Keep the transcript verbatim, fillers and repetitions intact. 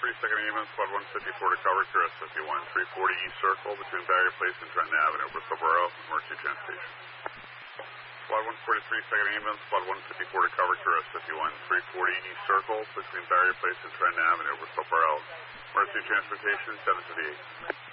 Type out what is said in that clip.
second ambulance, squad one fifty-four to cover, Q R S fifty-one, three forty East Circle between Barrier Place and Trenton Avenue, Bristol Borough, emergency transportation. Squad one forty-three, second ambulance, squad one fifty-four to cover, Q R S fifty-one, three forty East Circle between Barrier Place and Trenton Avenue, Bristol Borough, emergency transportation, seven fifty-eight.